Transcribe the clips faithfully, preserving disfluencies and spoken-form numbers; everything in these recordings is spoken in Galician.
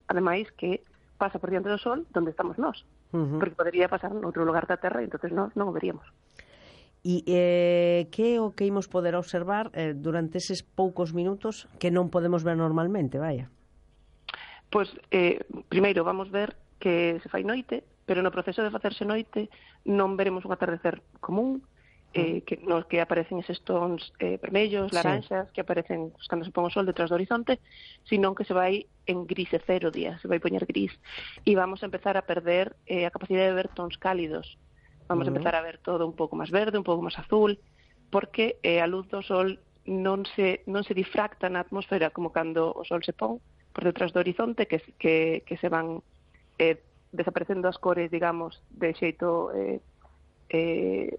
ademais que pasa por diante do Sol donde estamos nós, uh-huh. porque podría pasar noutro lugar da Terra e entonces nós non o veríamos. E eh, que é o que imos poder observar eh, durante eses poucos minutos que non podemos ver normalmente, vaya? Pois, eh, primeiro vamos ver que se fai noite, pero no proceso de facerse noite non veremos un atardecer común, eh, que nos que aparecen eses tons eh, vermellos, laranxas, sí. que aparecen cando se pon o sol detrás do horizonte, senón que se vai engrisecer o día, se vai poñer gris, e vamos a empezar a perder eh, a capacidade de ver tons cálidos. Vamos uh-huh. a empezar a ver todo un pouco máis verde, un pouco máis azul, porque eh, a luz do sol non se, non se difracta na atmosfera como cando o sol se pon por detrás do horizonte, que, que, que se van eh, desaparecendo as cores, digamos, de xeito eh, eh,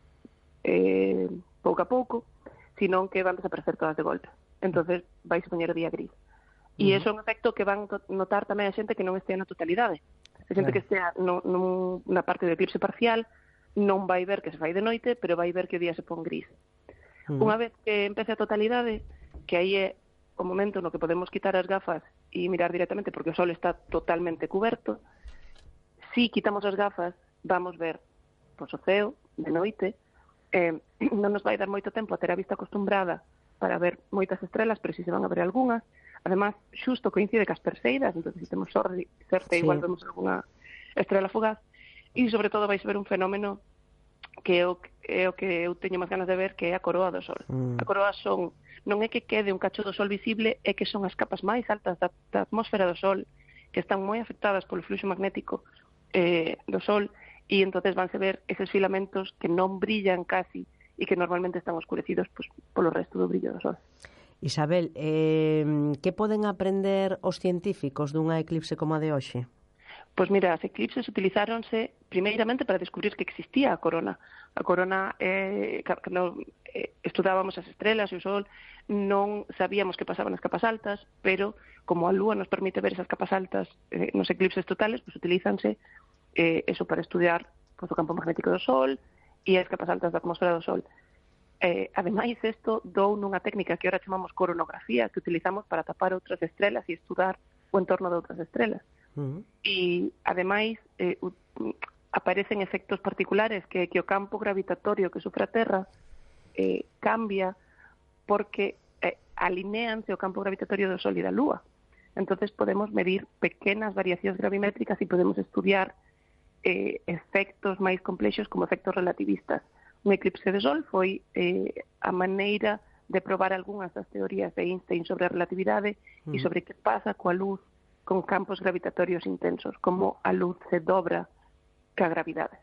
eh, pouco a pouco, senón que van desaparecer todas de golpe. Entonces vais a poñer o día gris. E uh-huh. iso é un efecto que van notar tamén a xente que non estea na totalidade. A xente claro. que estea no, no, na parte de eclipse parcial non vai ver que se fai de noite, pero vai ver que o día se pon gris. Uh-huh. Unha vez que empece a totalidade, que aí é o momento no que podemos quitar as gafas e mirar directamente, porque o sol está totalmente cuberto, si quitamos as gafas, vamos ver pois, o ceo de noite. Eh, non nos vai dar moito tempo a ter a vista acostumbrada para ver moitas estrelas, pero si se van a ver algunhas. Además, xusto coincide cas perseidas, entón, se temos sorte, sí. igual vemos algunha estrela fugaz. E, sobre todo, vais ver un fenómeno que é o, é o que eu teño máis ganas de ver, que é a coroa do Sol. Mm. A coroa son, non é que quede un cacho do Sol visible, é que son as capas máis altas da, da atmosfera do Sol, que están moi afectadas polo fluxo magnético eh, do Sol, e entonces vanse ver eses filamentos que non brillan casi e que normalmente están oscurecidos pues, polo resto do brillo do Sol. Isabel, eh, que poden aprender os científicos dunha eclipse como a de hoxe? Pois mira, as eclipses utilizáronse primeiramente para descubrir que existía a corona. A corona, eh, cando eh, estudábamos as estrelas e o Sol, non sabíamos que pasaban as capas altas, pero como a Lúa nos permite ver esas capas altas eh, nos eclipses totales, pois utilízanse Eh, eso para estudiar pues, o campo magnético do Sol e as capas altas da atmosfera do Sol. Eh, ademais, isto dou nunha técnica que ahora chamamos coronografía, que utilizamos para tapar outras estrelas e estudar o entorno de outras estrelas. Uh-huh. E, ademais, eh, u, aparecen efectos particulares que, que o campo gravitatorio que sufre a Terra eh, cambia porque eh, alineanse o campo gravitatorio do Sol e da Lúa. Entonces podemos medir pequenas variacións gravimétricas e podemos estudiar Eh, efectos máis complexos como efectos relativistas. Un eclipse de Sol foi eh, a maneira de probar algunhas das teorías de Einstein sobre a relatividade mm. e sobre que pasa coa luz con campos gravitatorios intensos, como a luz se dobra ca gravidade.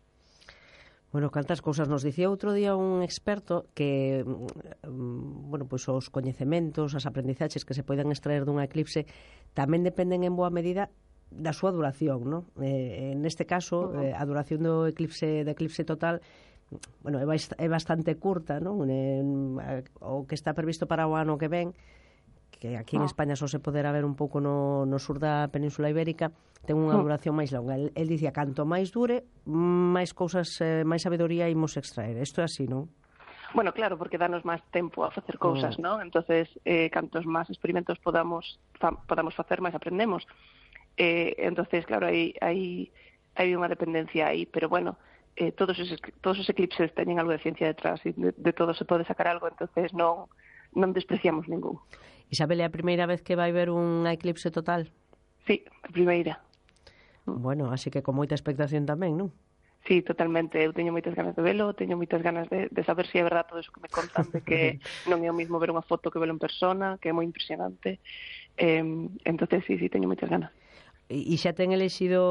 Bueno, cantas cousas nos dicía outro día un experto que bueno, pois os coñecementos, as aprendizaxes que se poidan extraer dunha eclipse tamén dependen en boa medida da súa duración, ¿no? Eh, neste caso, uh-huh. eh, a duración do eclipse de eclipse total, bueno, é, é bastante curta, ¿no? Eh, o que está previsto para o ano que ven, que aquí en España só se poderá ver un pouco no, no sur da Península Ibérica, ten unha duración máis longa. El, el dicía, canto máis dure, máis cousas, eh, máis sabedoría imos extraer. Isto é así, non? Bueno, claro, porque danos máis tempo a facer cousas, uh-huh. non? Entonces, eh, cantos máis experimentos podamos, fa, podamos facer, máis aprendemos. Eh, entonces, claro, hai, hai, hai unha dependencia aí, pero bueno, eh, todos, esos, todos os eclipses teñen algo de ciencia detrás e de, de todo se pode sacar algo, entonces non, non despreciamos ningún. Isabel, é a primeira vez que vai ver un eclipse total? Sí, a primeira. Bueno, así que con moita expectación tamén, non? Sí, totalmente. Eu teño moitas ganas de velo, teño moitas ganas de, de saber se si é verdade todo eso que me contan, de que non é o mismo ver unha foto que velo en persona, que é moi impresionante. Eh, entonces, sí, sí, teño moitas ganas. E xa ten elexido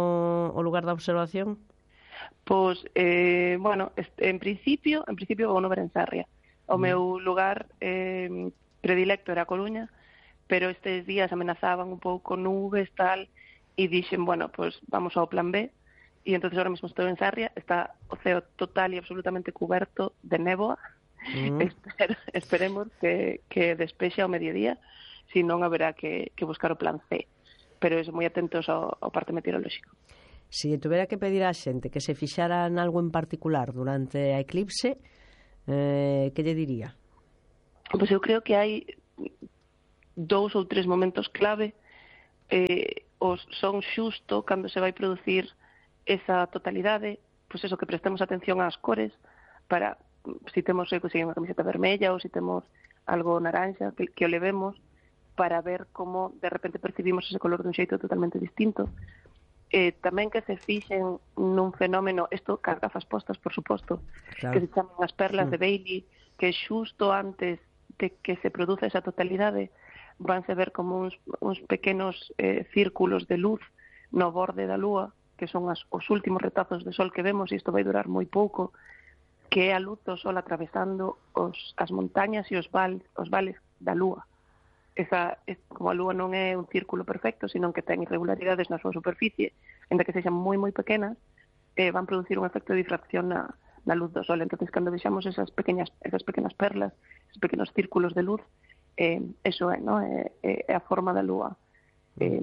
o lugar da observación? Pois, eh, bueno, en principio, en principio vou no ver en Sarria. O mm. meu lugar eh, predilecto era a Coruña, pero estes días amenazaban un pouco nubes, tal, e dixen, bueno, pois vamos ao plan B, e entonces ahora mesmo estou en Sarria, está o ceo total e absolutamente cuberto de néboa. Mm. Espero, esperemos que, que despexe ao mediodía, se non haberá que, que buscar o plan C. Pero eso, moi atentos ao, ao parte meteorolóxico. Se tuvera que pedir á xente que se fixara en algo en particular durante a eclipse, eh, que lle diría? Pois eu creo que hai dous ou tres momentos clave eh, os son xusto cando se vai producir esa totalidade, pois eso, que prestemos atención ás cores para, se temos eh, si unha camiseta vermella ou se temos algo naranja, que, que o levemos para ver como de repente percibimos ese color dun xeito totalmente distinto. Eh, tamén que se fixen nun fenómeno, isto cas gafas postas, por suposto, claro, que se chaman as perlas sí. de Bailey, que xusto antes de que se produza esa totalidade vanse ver como uns, uns pequenos eh, círculos de luz no borde da lúa, que son as, os últimos retazos de sol que vemos, e isto vai durar moi pouco, que é a luz do sol atravesando os, as montañas e os, val, os vales da lúa. Esa, es, como a lúa non é un círculo perfecto, sino que ten irregularidades na súa superficie, en que sexan moi moi pequenas, eh, van producir un efecto de difracción na, na luz do sol. Entonces, cando vexamos esas pequenas, esas pequenas perlas, esos pequenos círculos de luz, eh, eso é, ¿no? é, é a forma da lúa eh,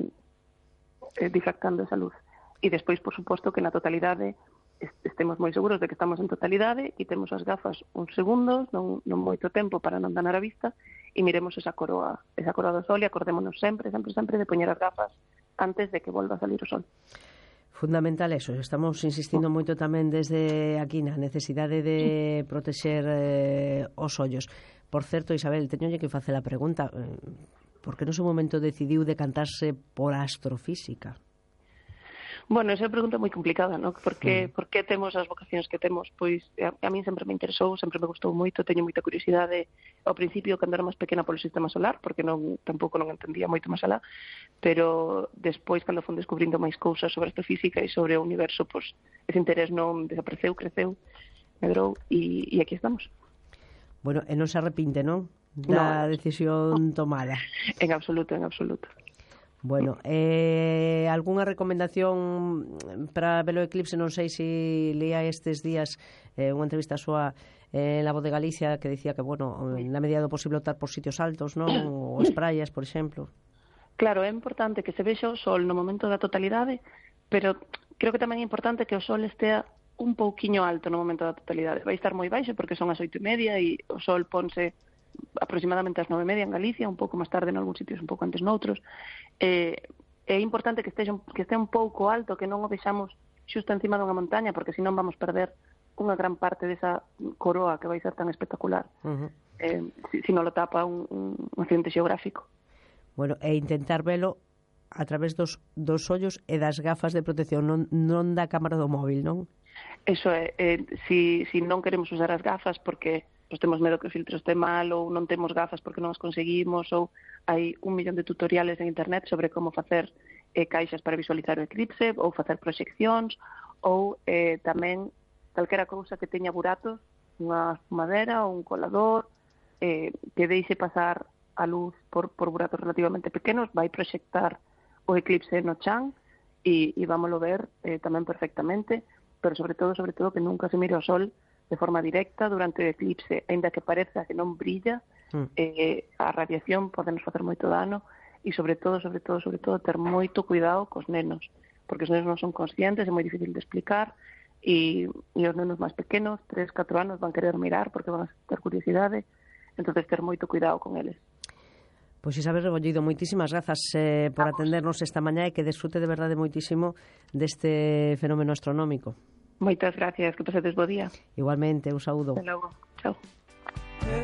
eh, difractando esa luz. E despois, por suposto, que na totalidade estemos moi seguros de que estamos en totalidade e temos as gafas uns segundos, non, non moito tempo para non danar a vista, e miremos esa coroa, esa coroa do sol e acordémonos sempre, sempre, sempre de poñer as gafas antes de que volva a salir o sol. Fundamental eso, estamos insistindo moito tamén desde aquí na necesidade de protexer eh, os ollos. Por certo, Isabel, teñolle que facer a pregunta, por que no seu momento decidiu decantarse por a astrofísica? Bueno, esa é unha pregunta moi complicada, ¿no? Por que, sí. por que temos as vocacións que temos? Pois a, a mí sempre me interesou, sempre me gustou moito, teño moita curiosidade ao principio cando era máis pequena polo sistema solar, porque non tampouco non entendía moito máis alá, pero despois cando fon descubrindo máis cousas sobre astrofísica e sobre o universo, pois ese interés non desapareceu, creceu, medrou e, e aquí estamos. Bueno, e non se arrepinte, non? Da no, decisión tomada. En absoluto, en absoluto. Bueno, eh, algunha recomendación para ver o eclipse? Non sei se leía estes días eh, unha entrevista súa eh, en La Voz de Galicia que decía que, bueno, na medida do posible optar por sitios altos, non? Ou as praias, por exemplo. Claro, é importante que se vexa o sol no momento da totalidade, pero creo que tamén é importante que o sol estea un pouquiño alto no momento da totalidade. Vai estar moi baixo porque son as oito e media e o sol ponse aproximadamente ás nove e media en Galicia, un pouco máis tarde en algúns sitios, un pouco antes noutros. Eh, é importante que este, que este un pouco alto, que non o vexamos xusto encima dunha montaña, porque senón vamos perder unha gran parte desa coroa que vai ser tan espectacular. Uh-huh. eh, si, si non lo tapa un, un accidente xeográfico. Bueno, e intentar velo a través dos, dos ollos e das gafas de protección, non, non da cámara do móvil, non? Eso é, eh, si, si non queremos usar as gafas porque pois temos medo que o filtro este mal ou non temos gafas porque non as conseguimos, ou hai un millón de tutoriales en internet sobre como facer eh, caixas para visualizar o eclipse ou facer proxeccións ou eh, tamén calquera cousa que teña buratos, unha espumadera ou un colador eh, que deixe pasar a luz por, por buratos relativamente pequenos, vai proxectar o eclipse no chan e, e vámoslo ver eh, tamén perfectamente, pero sobre todo, sobre todo que nunca se mire o sol de forma directa durante o eclipse, aínda que pareza que non brilla, mm. eh, a radiación pode nos facer moito dano e sobre todo, sobre todo, sobre todo ter moito cuidado cos nenos, porque os nenos non son conscientes, é moi difícil de explicar e, e os nenos máis pequenos, tres, catro anos, van querer mirar porque van a ter curiosidade, entonces ter moito cuidado con eles. Pois Isabel Rebollido, moitísimas grazas eh, por atendernos esta mañá e que desfrute de verdade moitísimo deste fenómeno astronómico. Moitas gracias, que pasedes bo día. Igualmente, un saúdo. Hasta logo, chao.